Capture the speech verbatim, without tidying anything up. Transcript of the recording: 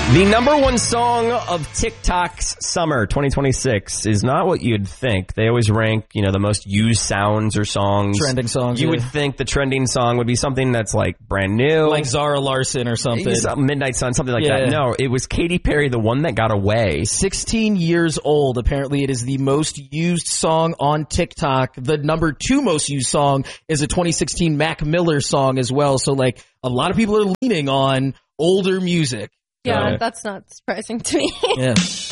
The number one song of TikTok's summer twenty twenty-six is not what you'd think. They always rank, you know, the most used sounds or songs. Trending songs. You yeah. would think the trending song would be something that's like brand new. Like Zara Larsson or something. Midnight Sun, something like yeah. that. No, it was Katy Perry, the one that got away. sixteen years old. Apparently it is the most used song on TikTok. The number two most used song is a twenty sixteen Mac Miller song as well. So like a lot of people are leaning on older music. Yeah, Uh, that's not surprising to me. Yeah.